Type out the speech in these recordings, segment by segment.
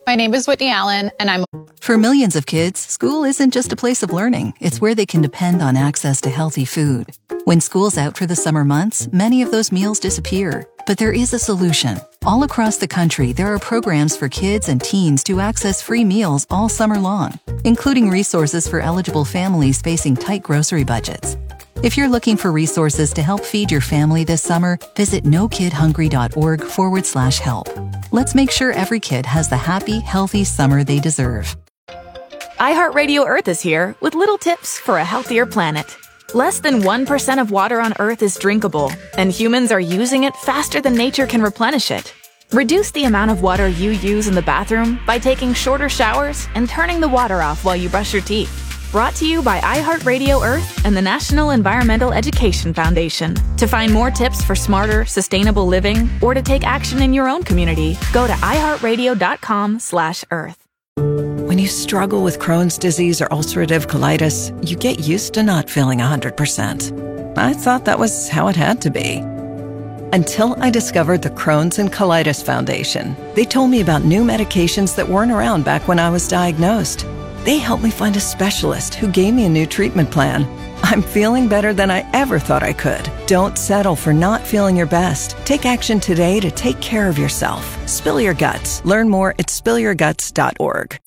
My name is Whitney Allen, and I'm... For millions of kids, school isn't just a place of learning. It's where they can depend on access to healthy food. When school's out for the summer months, many of those meals disappear. But there is a solution. All across the country, there are programs for kids and teens to access free meals all summer long, including resources for eligible families facing tight grocery budgets. If you're looking for resources to help feed your family this summer, visit nokidhungry.org/help. Let's make sure every kid has the happy, healthy summer they deserve. iHeartRadio Earth is here with little tips for a healthier planet. Less than 1% of water on Earth is drinkable, and humans are using it faster than nature can replenish it. Reduce the amount of water you use in the bathroom by taking shorter showers and turning the water off while you brush your teeth. Brought to you by iHeartRadio Earth and the National Environmental Education Foundation. To find more tips for smarter, sustainable living or to take action in your own community, go to iHeartRadio.com/Earth. When you struggle with Crohn's disease or ulcerative colitis, you get used to not feeling 100%. I thought that was how it had to be. Until I discovered the Crohn's and Colitis Foundation. They told me about new medications that weren't around back when I was diagnosed. They helped me find a specialist who gave me a new treatment plan. I'm feeling better than I ever thought I could. Don't settle for not feeling your best. Take action today to take care of yourself. Spill your guts. Learn more at spillyourguts.org.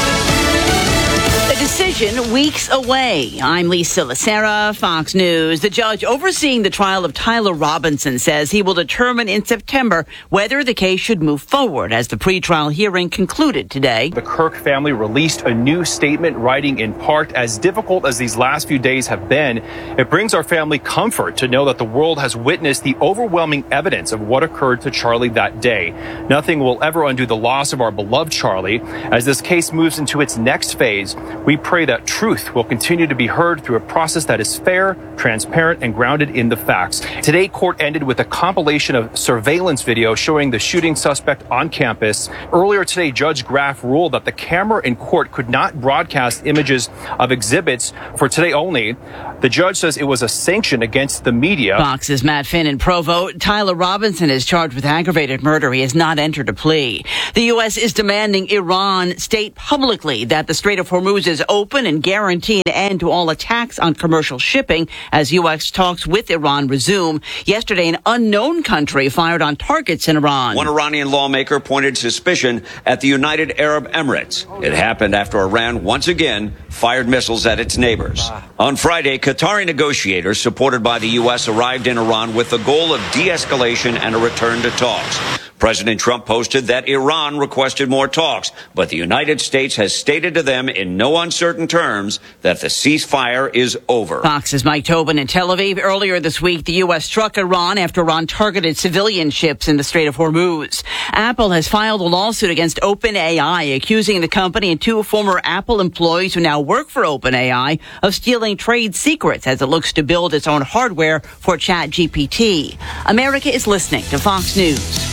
A decision weeks away. I'm Lisa Lacera, Fox News. The judge overseeing the trial of Tyler Robinson says he will determine in September whether the case should move forward as the pretrial hearing concluded today. The Kirk family released a new statement writing in part, as difficult as these last few days have been, it brings our family comfort to know that the world has witnessed the overwhelming evidence of what occurred to Charlie that day. Nothing will ever undo the loss of our beloved Charlie. As this case moves into its next phase, we pray that truth will continue to be heard through a process that is fair, transparent, and grounded in the facts. Today, court ended with a compilation of surveillance video showing the shooting suspect on campus. Earlier today, Judge Graff ruled that the camera in court could not broadcast images of exhibits for today only. The judge says it was a sanction against the media. Fox's Matt Finn in Provo. Tyler Robinson is charged with aggravated murder. He has not entered a plea. The U.S. is demanding Iran state publicly that the Strait of Hormuz is open and guarantee an end to all attacks on commercial shipping as U.S. talks with Iran resume. Yesterday, an unknown country fired on targets in Iran. One Iranian lawmaker pointed suspicion at the United Arab Emirates. It happened after Iran once again fired missiles at its neighbors. On Friday, Qatari negotiators supported by the U.S. arrived in Iran with the goal of de-escalation and a return to talks. President Trump posted that Iran requested more talks, but the United States has stated to them in no uncertain terms that the ceasefire is over. Fox's Mike Tobin in Tel Aviv. Earlier this week, the U.S. struck Iran after Iran targeted civilian ships in the Strait of Hormuz. Apple has filed a lawsuit against OpenAI, accusing the company and two former Apple employees who now work for OpenAI of stealing trade secrets as it looks to build its own hardware for ChatGPT. America is listening to Fox News.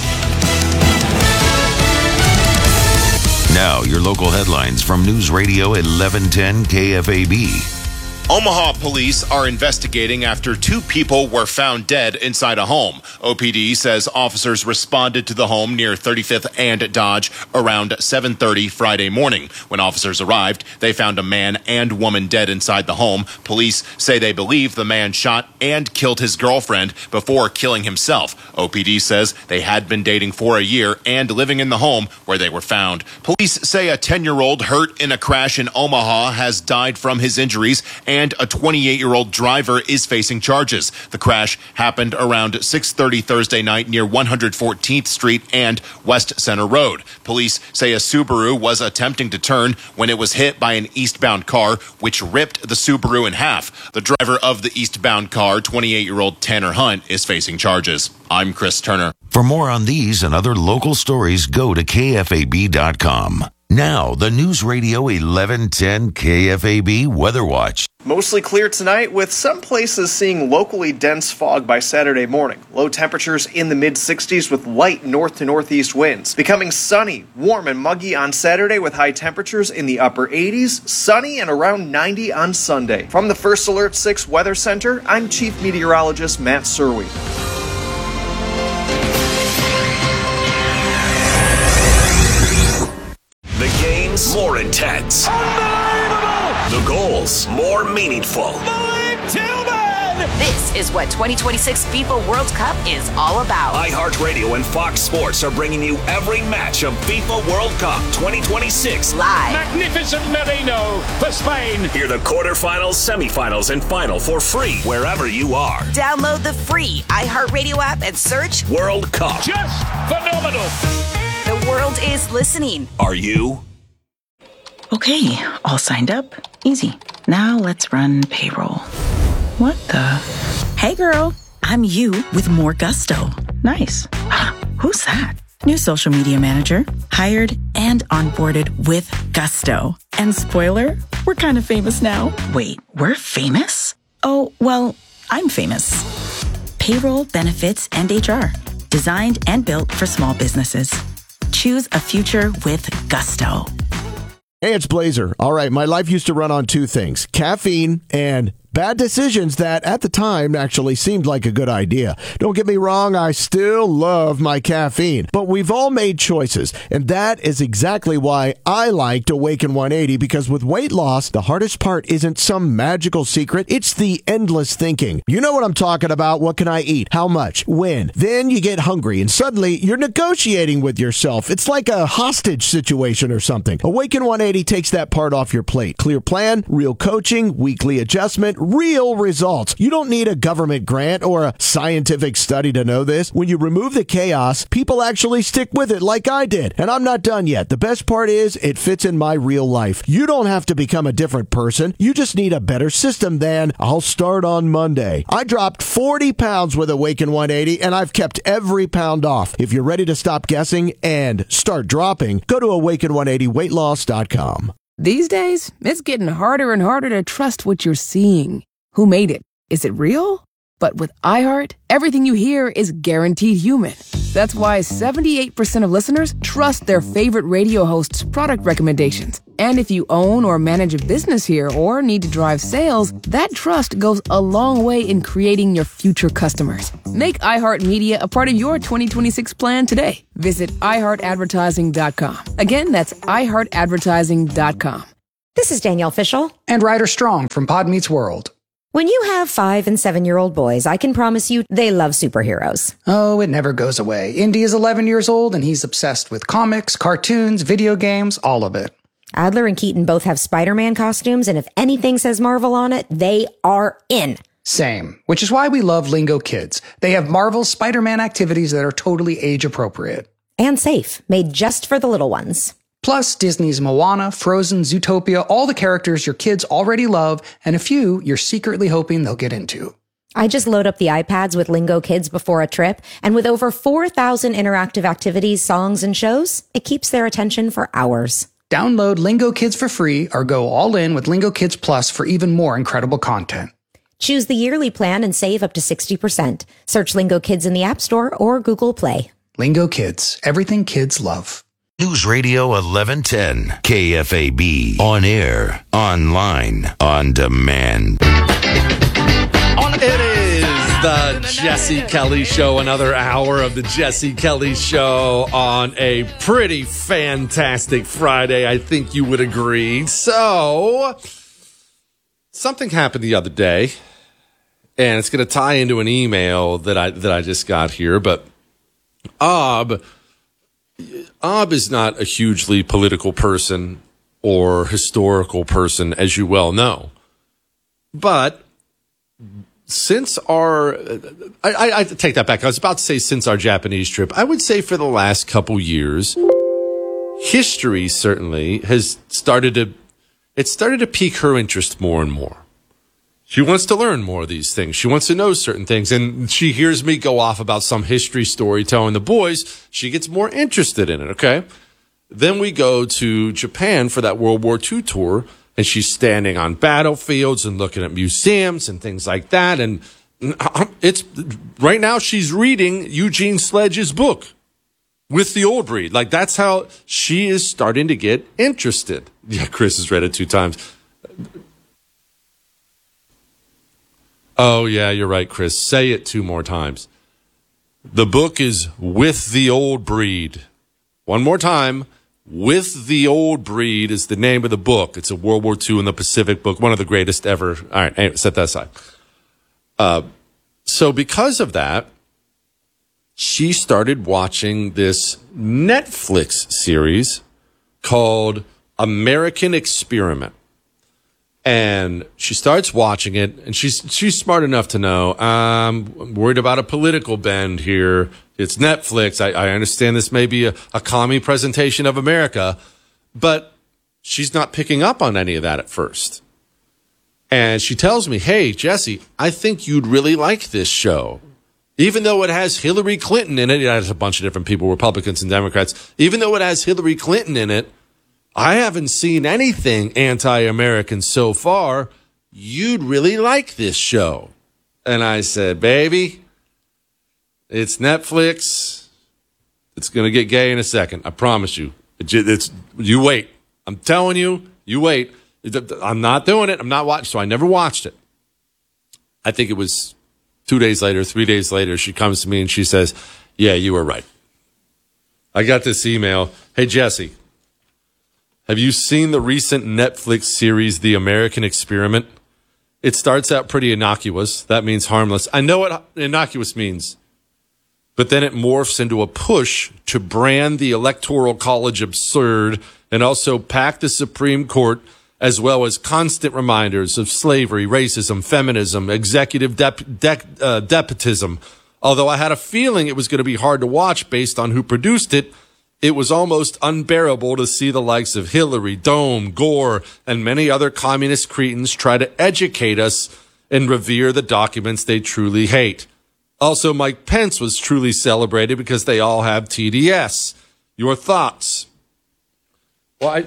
Now, your local headlines from News Radio 1110 KFAB. Omaha police are investigating after two people were found dead inside a home. OPD says officers responded to the home near 35th and Dodge around 7:30 Friday morning. When officers arrived, they found a man and woman dead inside the home. Police say they believe the man shot and killed his girlfriend before killing himself. OPD says they had been dating for a year and living in the home where they were found. Police say a 10-year-old hurt in a crash in Omaha has died from his injuries, and a 28-year-old driver is facing charges. The crash happened around 6:30 Thursday night near 114th Street and West Center Road. Police say a Subaru was attempting to turn when it was hit by an eastbound car, which ripped the Subaru in half. The driver of the eastbound car, 28-year-old Tanner Hunt, is facing charges. I'm Chris Turner. For more on these and other local stories, go to KFAB.com. Now, the News Radio 1110 KFAB Weather Watch. Mostly clear tonight, with some places seeing locally dense fog by Saturday morning. Low temperatures in the mid-60s with light north to northeast winds. Becoming sunny, warm, and muggy on Saturday with high temperatures in the upper 80s, sunny and around 90 on Sunday. From the First Alert 6 Weather Center, I'm Chief Meteorologist Matt Serwe. more intense. Unbelievable! The goals more meaningful. This is what 2026 FIFA World Cup is all about. iHeartRadio and Fox Sports are bringing you every match of FIFA World Cup 2026 live. Magnificent Merino for Spain. Hear the quarterfinals, semifinals, and final for free wherever you are. Download the free iHeartRadio app and search World Cup. Just phenomenal. The world is listening. Are you? Okay, all signed up. Easy. Now let's run payroll. What the? Hey girl, I'm you with more gusto. Nice. Who's that? New social media manager, hired and onboarded with gusto. And spoiler, we're kind of famous now. Wait, we're famous? Oh, well, I'm famous. Payroll, benefits, and HR. Designed and built for small businesses. Choose a future with gusto. Hey, it's Blazer. All right, my life used to run on two things, caffeine and bad decisions that at the time actually seemed like a good idea. Don't get me wrong, I still love my caffeine, but we've all made choices, and that is exactly why I liked Awaken 180, because with weight loss, the hardest part isn't some magical secret, it's the endless thinking. You know what I'm talking about. What can I eat? How much? When? Then you get hungry, and suddenly you're negotiating with yourself. It's like a hostage situation or something. Awaken 180 takes that part off your plate. Clear plan, real coaching, weekly adjustment, real results. You don't need a government grant or a scientific study to know this. When you remove the chaos, people actually stick with it like I did. And I'm not done yet. The best part is it fits in my real life. You don't have to become a different person. You just need a better system than I'll start on Monday. I dropped 40 pounds with Awaken 180 and I've kept every pound off. If you're ready to stop guessing and start dropping, go to awaken180weightloss.com. These days, it's getting harder and harder to trust what you're seeing. Who made it? Is it real? But with iHeart, everything you hear is guaranteed human. That's why 78% of listeners trust their favorite radio host's product recommendations. And if you own or manage a business here or need to drive sales, that trust goes a long way in creating your future customers. Make iHeartMedia a part of your 2026 plan today. Visit iHeartAdvertising.com. Again, that's iHeartAdvertising.com. This is Danielle Fishel. And Ryder Strong from Pod Meets World. When you have 5- and 7-year-old boys, I can promise you they love superheroes. Oh, it never goes away. Indy is 11 years old and he's obsessed with comics, cartoons, video games, all of it. Adler and Keaton both have Spider-Man costumes, and if anything says Marvel on it, they are in. Same, which is why we love Lingo Kids. They have Marvel's Spider-Man activities that are totally age-appropriate. And safe, made just for the little ones. Plus, Disney's Moana, Frozen, Zootopia, all the characters your kids already love, and a few you're secretly hoping they'll get into. I just load up the iPads with Lingo Kids before a trip, and with over 4,000 interactive activities, songs, and shows, it keeps their attention for hours. Download Lingo Kids for free or go all in with Lingo Kids Plus for even more incredible content. Choose the yearly plan and save up to 60%. Search Lingo Kids in the App Store or Google Play. Lingo Kids, everything kids love. News Radio 1110, KFAB, on air, online, on demand. It is the Jesse Kelly Show, another hour of the Jesse Kelly Show on a pretty fantastic Friday. I think you would agree. So, something happened the other day, and it's going to tie into an email that I just got here, but Ob is not a hugely political person or historical person, as you well know. But since I take that back. I was about to say since our Japanese trip. I would say for the last couple years, history certainly has started to pique her interest more and more. She wants to learn more of these things. She wants to know certain things. And she hears me go off about some history story telling the boys. She gets more interested in it, okay? Then we go to Japan for that World War II tour, and she's standing on battlefields and looking at museums and things like that. And it's right now she's reading Eugene Sledge's book, With the Old Breed. Like, that's how she is starting to get interested. Yeah, Chris has read it 2 times. Oh, yeah, you're right, Chris. Say it 2 more times. The book is With the Old Breed. One more time. With the Old Breed is the name of the book. It's a World War II in the Pacific book, one of the greatest ever. All right, anyway, set that aside. So because of that, she started watching this Netflix series called American Experiment. And she starts watching it, and she's smart enough to know, I'm worried about a political bend here. It's Netflix. I understand this may be a commie presentation of America, but she's not picking up on any of that at first. And she tells me, hey, Jesse, I think you'd really like this show. Even though it has Hillary Clinton in it has a bunch of different people, Republicans and Democrats. Even though it has Hillary Clinton in it, I haven't seen anything anti-American so far. You'd really like this show. And I said, baby, it's Netflix. It's going to get gay in a second. I promise you. You wait. I'm telling you, you wait. I'm not doing it. I'm not watching. So I never watched it. I think it was 2 days later, 3 days later, she comes to me and she says, yeah, you were right. I got this email. Hey, Jesse, have you seen the recent Netflix series, The American Experiment? It starts out pretty innocuous. That means harmless. I know what innocuous means. But then it morphs into a push to brand the Electoral College absurd and also pack the Supreme Court, as well as constant reminders of slavery, racism, feminism, executive despotism. Although I had a feeling it was going to be hard to watch based on who produced it, it was almost unbearable to see the likes of Hillary, Dome, Gore, and many other communist cretins try to educate us and revere the documents they truly hate. Also, Mike Pence was truly celebrated because they all have TDS. Your thoughts? Well,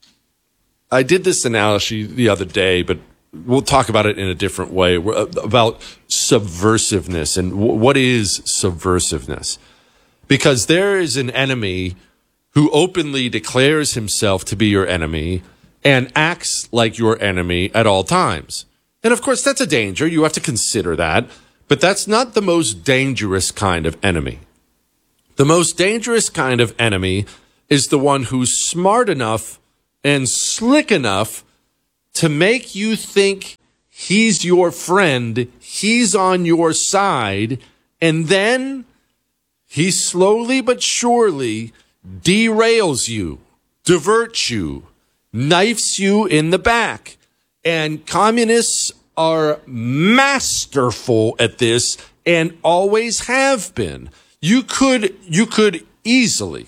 I did this analogy the other day, but we'll talk about it in a different way, about subversiveness and what is subversiveness. Because there is an enemy who openly declares himself to be your enemy and acts like your enemy at all times. And of course, that's a danger. You have to consider that. But that's not the most dangerous kind of enemy. The most dangerous kind of enemy is the one who's smart enough and slick enough to make you think he's your friend, he's on your side, and then he slowly but surely derails you, diverts you, knifes you in the back. And communists are masterful at this and always have been. You could easily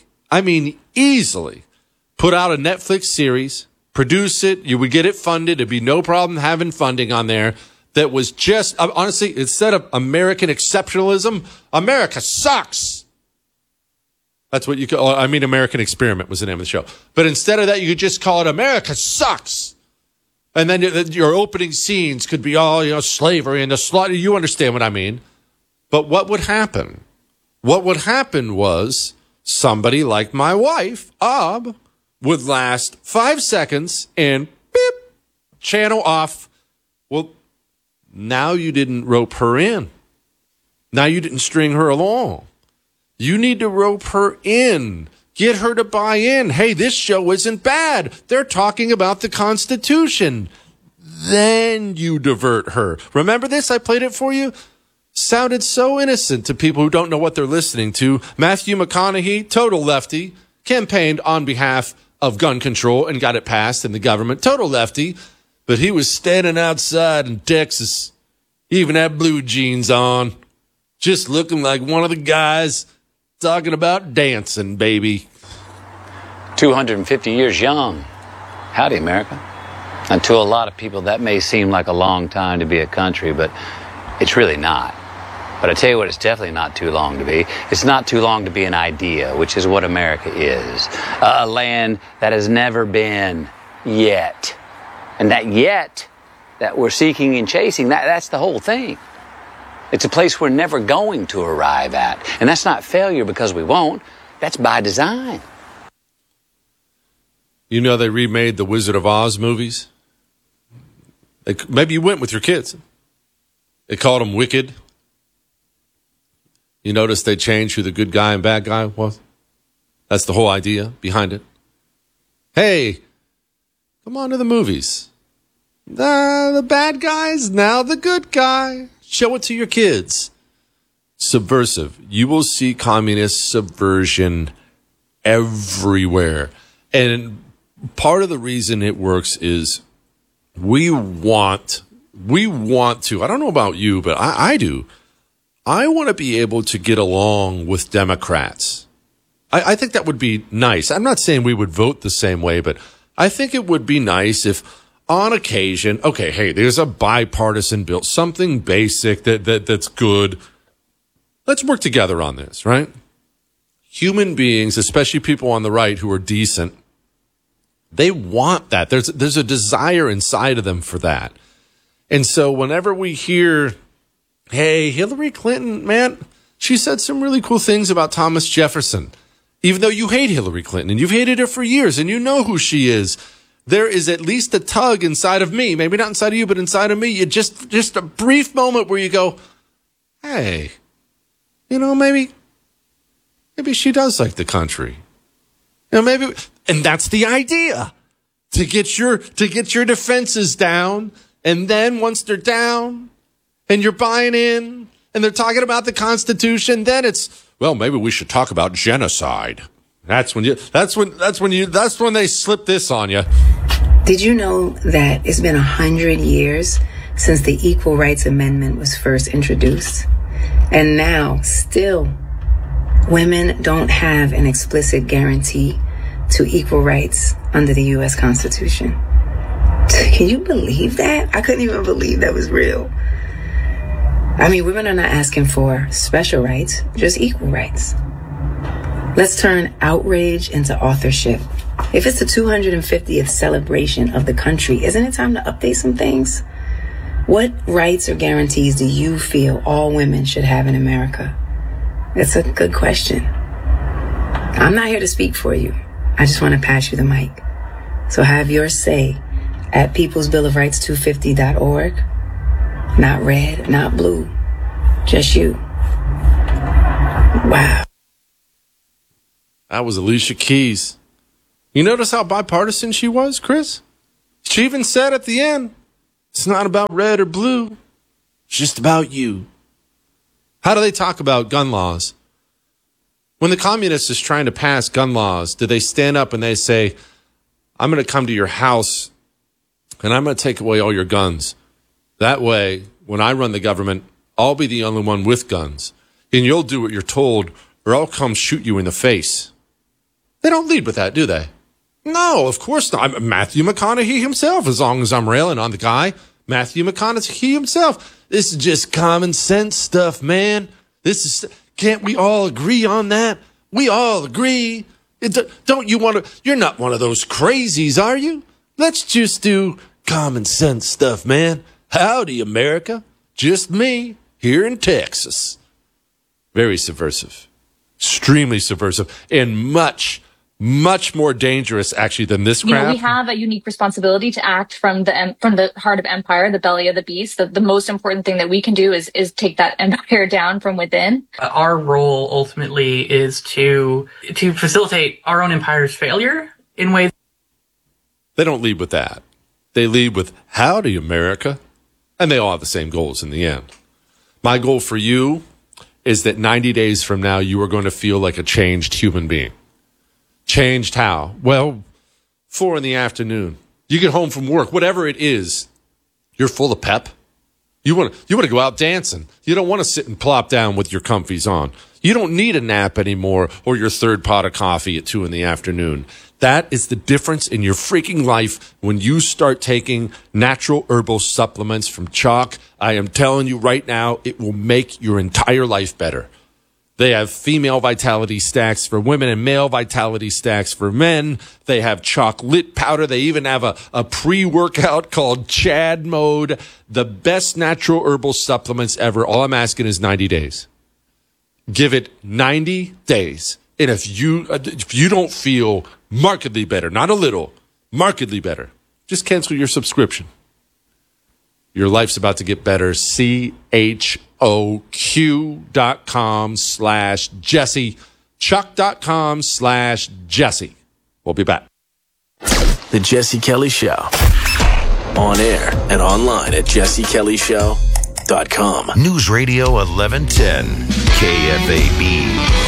put out a Netflix series, produce it, you would get it funded, it'd be no problem having funding on there that was just, honestly, instead of American exceptionalism, America sucks. That's what you call, American Experiment was the name of the show. But instead of that, you could just call it America Sucks. And then your opening scenes could be all, slavery and the slaughter. You understand what I mean. But what would happen? What would happen was somebody like my wife, Ob, would last 5 seconds and beep, channel off. Well, now you didn't rope her in. Now you didn't string her along. You need to rope her in. Get her to buy in. Hey, this show isn't bad. They're talking about the Constitution. Then you divert her. Remember this? I played it for you. Sounded so innocent to people who don't know what they're listening to. Matthew McConaughey, total lefty, campaigned on behalf of gun control and got it passed in the government. Total lefty. But he was standing outside in Texas. He even had blue jeans on. Just looking like one of the guys talking about dancing, baby. 250 years young. Howdy, America. And to a lot of people, that may seem like a long time to be a country, but it's really not. But I tell you what, it's definitely not too long to be. It's not too long to be an idea, which is what America is. A land that has never been yet. And that yet that we're seeking and chasing, that's the whole thing. It's a place we're never going to arrive at. And that's not failure because we won't. That's by design. You know they remade the Wizard of Oz movies? Maybe you went with your kids. They called them Wicked. You notice they changed who the good guy and bad guy was? That's the whole idea behind it. Hey, come on to the movies. The bad guy's now the good guy. Show it to your kids. Subversive. You will see communist subversion everywhere. And part of the reason it works is we want to, I don't know about you, but I do. I want to be able to get along with Democrats. I think that would be nice. I'm not saying we would vote the same way, but I think it would be nice if on occasion, okay, hey, there's a bipartisan bill, something basic that's good. Let's work together on this, right? Human beings, especially people on the right who are decent, they want that. There's a desire inside of them for that. And so whenever we hear, hey, Hillary Clinton, man, she said some really cool things about Thomas Jefferson. Even though you hate Hillary Clinton and you've hated her for years and you know who she is, there is at least a tug inside of me, maybe not inside of you, but inside of me. You just a brief moment where you go, hey, maybe she does like the country. Maybe, and that's the idea, to get your defenses down. And then once they're down and you're buying in and they're talking about the Constitution, then it's, well, maybe we should talk about genocide. That's when they slip this on you. Did you know that it's been 100 years since the Equal Rights Amendment was first introduced? And now, still, women don't have an explicit guarantee to equal rights under the U.S. Constitution. Can you believe that? I couldn't even believe that was real. I mean, women are not asking for special rights, just equal rights. Let's turn outrage into authorship. If it's the 250th celebration of the country, isn't it time to update some things? What rights or guarantees do you feel all women should have in America? It's a good question. I'm not here to speak for you. I just want to pass you the mic. So have your say at peoplesbillofrights250.org. Not red, not blue, just you. Wow. That was Alicia Keys. You notice how bipartisan she was, Chris? She even said at the end, it's not about red or blue. It's just about you. How do they talk about gun laws? When the communists is trying to pass gun laws, do they stand up and they say, I'm going to come to your house and I'm going to take away all your guns. That way, when I run the government, I'll be the only one with guns. And you'll do what you're told, or I'll come shoot you in the face. They don't lead with that, do they? No, of course not. Matthew McConaughey himself, as long as I'm railing on the guy. Matthew McConaughey himself. This is just common sense stuff, man. Can't we all agree on that? We all agree. Don't you want to? You're not one of those crazies, are you? Let's just do common sense stuff, man. Howdy, America. Just me here in Texas. Very subversive. Extremely subversive. And much more dangerous, actually, than this crap. We have a unique responsibility to act from the heart of empire, the belly of the beast. The most important thing that we can do is take that empire down from within. Our role, ultimately, is to facilitate our own empire's failure in ways. They don't lead with that. They lead with, howdy, America. And they all have the same goals in the end. My goal for you is that 90 days from now, you are going to feel like a changed human being. Changed how? Well, 4 p.m. You get home from work, whatever it is, you're full of pep. You want to go out dancing. You don't want to sit and plop down with your comfies on. You don't need a nap anymore or your third pot of coffee at 2 p.m. That is the difference in your freaking life when you start taking natural herbal supplements from Chalk. I am telling you right now, it will make your entire life better. They have female vitality stacks for women and male vitality stacks for men. They have chocolate powder. They even have a pre-workout called Chad Mode. The best natural herbal supplements ever. All I'm asking is 90 days. Give it 90 days. And if you don't feel markedly better, not a little, markedly better, just cancel your subscription. Your life's about to get better. CHOQ.com/Jesse. Chuck.com/Jesse. We'll be back. The Jesse Kelly Show. On air and online at jessekellyshow.com. News Radio 1110, KFAB.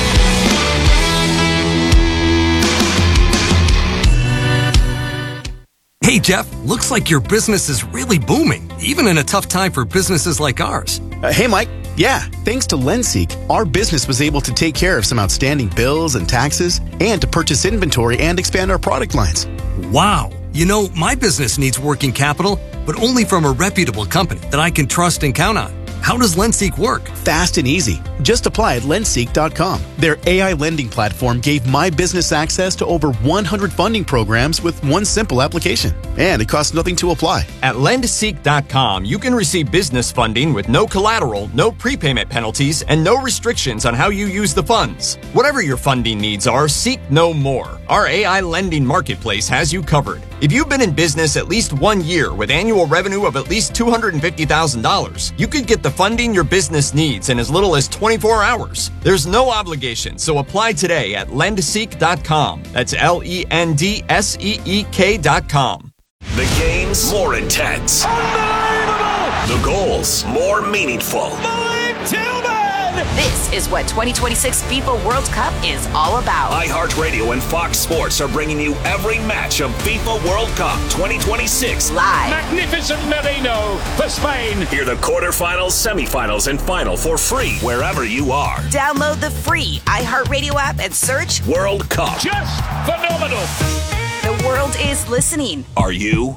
Hey, Jeff, looks like your business is really booming, even in a tough time for businesses like ours. Hey, Mike. Yeah, thanks to Lenseek, our business was able to take care of some outstanding bills and taxes and to purchase inventory and expand our product lines. Wow. You know, my business needs working capital, but only from a reputable company that I can trust and count on. How does Lenseek work? Fast and easy. Just apply at lenseek.com. Their AI lending platform gave my business access to over 100 funding programs with one simple application. And it costs nothing to apply. At lendseek.com, you can receive business funding with no collateral, no prepayment penalties, and no restrictions on how you use the funds. Whatever your funding needs are, seek no more. Our AI lending marketplace has you covered. If you've been in business at least 1 year with annual revenue of at least $250,000, you could get the funding your business needs in as little as 24 hours. There's no obligation, so apply today at lendseek.com. That's LENDSEEK.com. The games more intense. Unbelievable! The goals more meaningful. Malik Tillman! This is what 2026 FIFA World Cup is all about. iHeartRadio and Fox Sports are bringing you every match of FIFA World Cup 2026 live. Magnificent Merino for Spain. Hear the quarterfinals, semifinals, and final for free wherever you are. Download the free iHeartRadio app and search World Cup. Just phenomenal. The world is listening. Are you?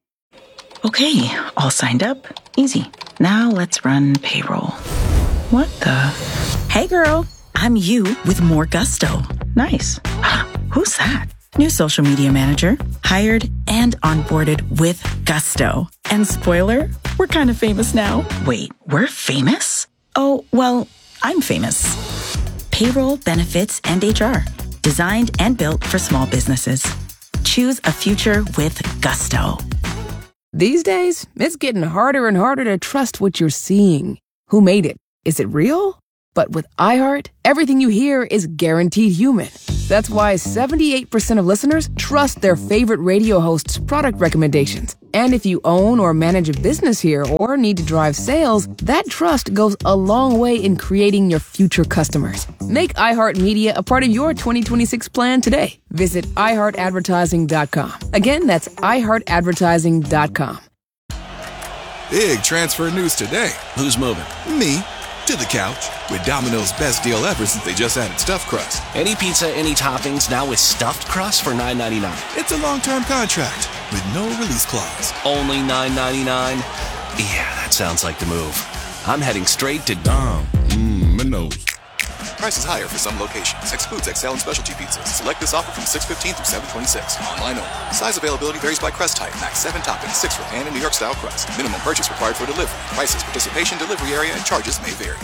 Okay, all signed up. Easy. Now let's run payroll. What the? Hey girl, I'm you with more gusto. Nice. Who's that? New social media manager. Hired and onboarded with gusto. And spoiler, we're kind of famous now. Wait, we're famous? Oh, well, I'm famous. Payroll, benefits, and HR. Designed and built for small businesses. Choose a future with gusto. These days, it's getting harder and harder to trust what you're seeing. Who made it? Is it real? But with iHeart, everything you hear is guaranteed human. That's why 78% of listeners trust their favorite radio host's product recommendations. And if you own or manage a business here or need to drive sales, that trust goes a long way in creating your future customers. Make iHeartMedia a part of your 2026 plan today. Visit iHeartAdvertising.com. Again, that's iHeartAdvertising.com. Big transfer news today. Who's moving? Me. To the couch with Domino's best deal ever since they just added stuffed crust. Any pizza, any toppings, now with stuffed crust for $9.99. It's a long-term contract with no release clause. Only $9.99? Yeah, that sounds like the move. I'm heading straight to Domino's. Prices higher for some locations. Excludes XL and specialty pizzas. Select this offer from 6/15 through 7/26. Online only. Size availability varies by crust type. Max 7 toppings, 6 for pan and New York style crust. Minimum purchase required for delivery. Prices, participation, delivery area, and charges may vary.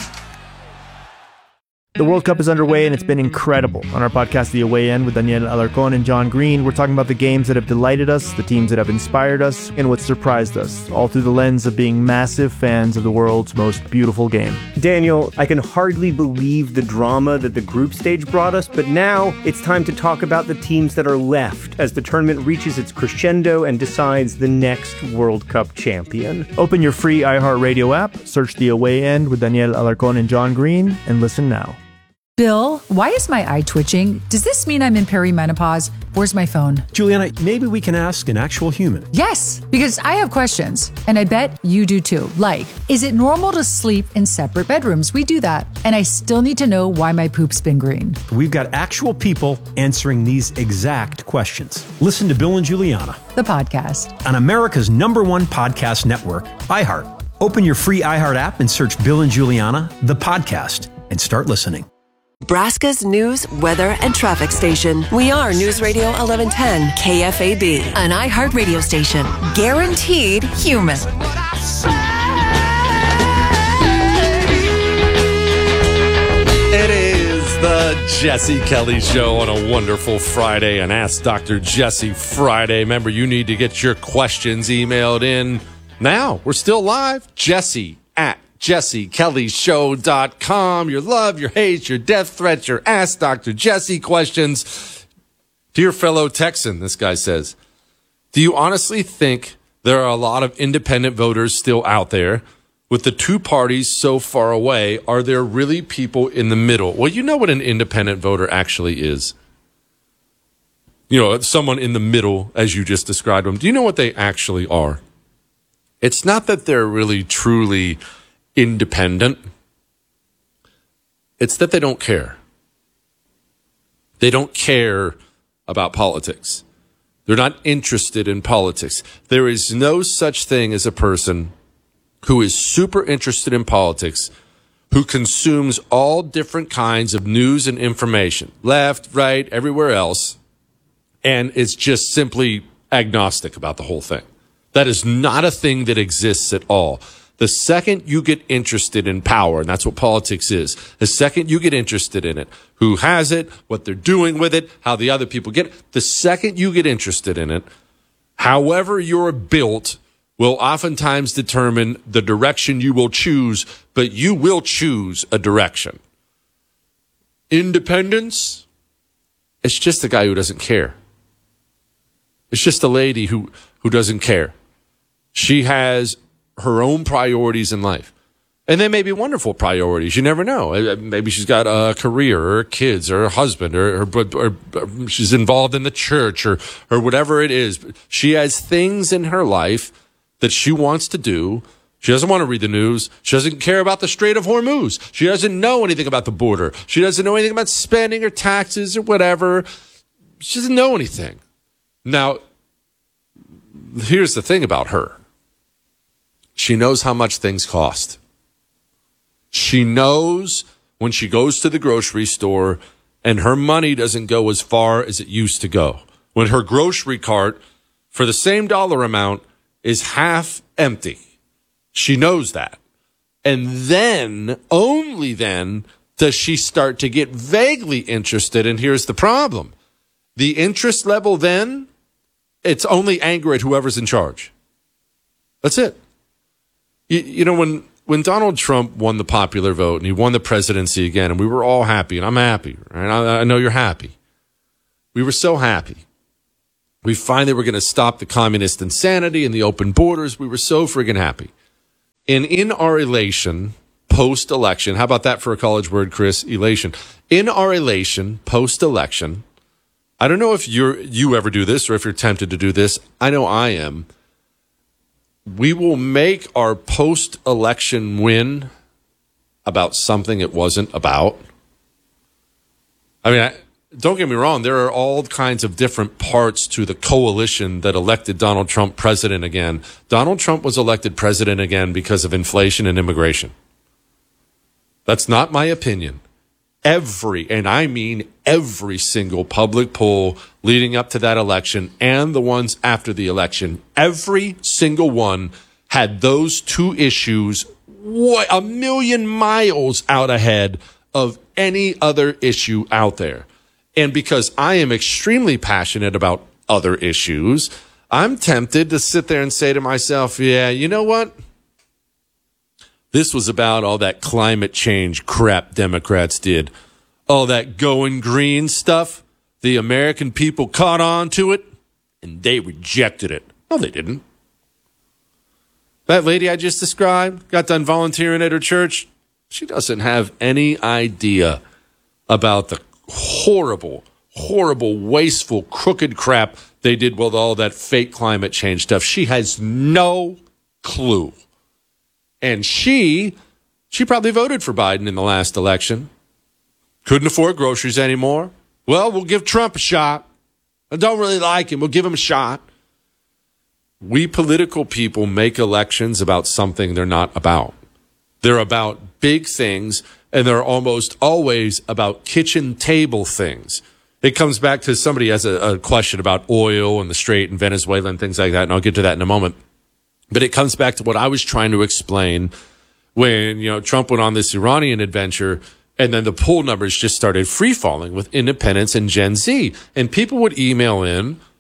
The World Cup is underway and it's been incredible. On our podcast, The Away End, with Daniel Alarcón and John Green, we're talking about the games that have delighted us, the teams that have inspired us, and what surprised us, all through the lens of being massive fans of the world's most beautiful game. Daniel, I can hardly believe the drama that the group stage brought us, but now it's time to talk about the teams that are left as the tournament reaches its crescendo and decides the next World Cup champion. Open your free iHeartRadio app, search The Away End with Daniel Alarcón and John Green, and listen now. Bill, why is my eye twitching? Does this mean I'm in perimenopause? Where's my phone? Juliana, maybe we can ask an actual human. Yes, because I have questions, and I bet you do too. Like, is it normal to sleep in separate bedrooms? We do that. And I still need to know why my poop's been green. We've got actual people answering these exact questions. Listen to Bill and Juliana, the podcast, on America's #1 podcast network, iHeart. Open your free iHeart app and search Bill and Juliana, the podcast, and start listening. Nebraska's news, weather, and traffic station. We are News Radio 1110 KFAB, an iHeart radio station. Guaranteed human. It is the Jesse Kelly Show on a wonderful Friday, an Ask Dr. Jesse Friday. Remember, you need to get your questions emailed in now. We're still live. Jesse at JesseKellyShow.com. Your love, your hate, your death threats, your Ask Dr. Jesse questions. Dear fellow Texan, this guy says, do you honestly think there are a lot of independent voters still out there? With the two parties so far away, are there really people in the middle? Well, you know what an independent voter actually is. You know, someone in the middle, as you just described them. Do you know what they actually are? It's not that they're really truly independent. It's that they don't care. They don't care about politics. They're not interested in politics. There is no such thing as a person who is super interested in politics, who consumes all different kinds of news and information, left, right, everywhere else, and is just simply agnostic about the whole thing. That is not a thing that exists at all. The second you get interested in power, and that's what politics is, the second you get interested in it, who has it, what they're doing with it, how the other people get it, the second you get interested in it, however you're built will oftentimes determine the direction you will choose, but you will choose a direction. Independence, it's just a guy who doesn't care. It's just a lady who doesn't care. She has her own priorities in life. And they may be wonderful priorities. You never know. Maybe she's got a career or kids or a husband or she's involved in the church or whatever it is. She has things in her life that she wants to do. She doesn't want to read the news. She doesn't care about the Strait of Hormuz. She doesn't know anything about the border. She doesn't know anything about spending or taxes or whatever. She doesn't know anything. Now, here's the thing about her. She knows how much things cost. She knows when she goes to the grocery store and her money doesn't go as far as it used to go. When her grocery cart, for the same dollar amount, is half empty. She knows that. And then, only then, does she start to get vaguely interested. And here's the problem. The interest level then, it's only anger at whoever's in charge. That's it. You know, when Donald Trump won the popular vote and he won the presidency again, and we were all happy, and I'm happy, right? I know you're happy. We were so happy. We finally were going to stop the communist insanity and the open borders. We were so friggin' happy. And in our elation, post-election, how about that for a college word, Chris? Elation. In our elation, post-election, I don't know if you ever do this or if you're tempted to do this. I know I am. We will make our post-election win about something it wasn't about. I mean, don't get me wrong. There are all kinds of different parts to the coalition that elected Donald Trump president again. Donald Trump was elected president again because of inflation and immigration. That's not my opinion. And I mean every single public poll leading up to that election and the ones after the election, every single one had those two issues a million miles out ahead of any other issue out there. And because I am extremely passionate about other issues, I'm tempted to sit there and say to myself, yeah, you know what? This was about all that climate change crap Democrats did. All that going green stuff. The American people caught on to it, and they rejected it. No, they didn't. That lady I just described got done volunteering at her church. She doesn't have any idea about the horrible, wasteful, crooked crap they did with all that fake climate change stuff. She has no clue. And she probably voted for Biden in the last election. Couldn't afford groceries anymore. Well, we'll give Trump a shot. I don't really like him. We'll give him a shot. We political people make elections about something they're not about. They're about big things, and they're almost always about kitchen table things. It comes back to somebody has a question about oil and the Strait and Venezuela and things like that, and I'll get to that in a moment. But it comes back to what I was trying to explain when, Trump went on this Iranian adventure, and then the poll numbers just started free-falling with independents and Gen Z. And people would email in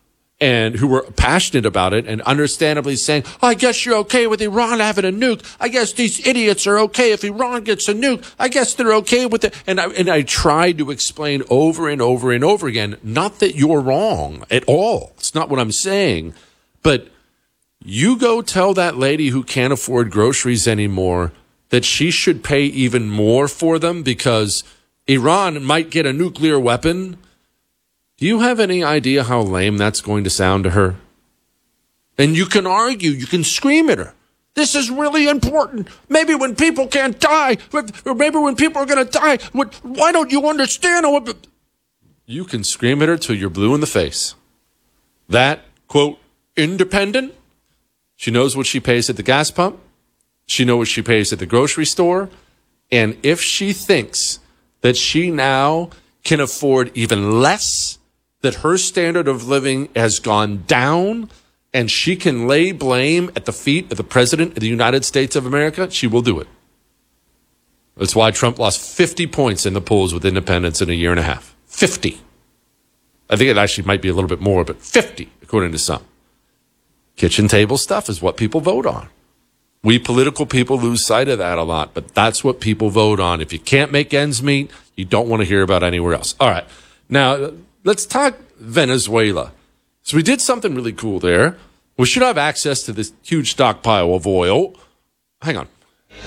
and who were passionate about it and understandably saying, I guess you're okay with Iran having a nuke. I guess these idiots are okay if Iran gets a nuke. I guess they're okay with it. And I tried to explain over and over and over again, not that you're wrong at all. It's not what I'm saying. But you go tell that lady who can't afford groceries anymore that she should pay even more for them because Iran might get a nuclear weapon. Do you have any idea how lame that's going to sound to her? And you can argue, you can scream at her. This is really important. Maybe when people can't die, or maybe when people are going to die, why don't you understand? You can scream at her till you're blue in the face. That, quote, independent. She knows what she pays at the gas pump. She knows what she pays at the grocery store. And if she thinks that she now can afford even less, that her standard of living has gone down, and she can lay blame at the feet of the President of the United States of America, she will do it. That's why Trump lost 50 points in the polls with independents in a year and a half. 50. I think it actually might be a little bit more, but 50, according to some. Kitchen table stuff is what people vote on. We political people lose sight of that a lot, but that's what people vote on. If you can't make ends meet, you don't want to hear about anywhere else. All right. Now, let's talk Venezuela. So we did something really cool there. We should have access to this huge stockpile of oil. Hang on.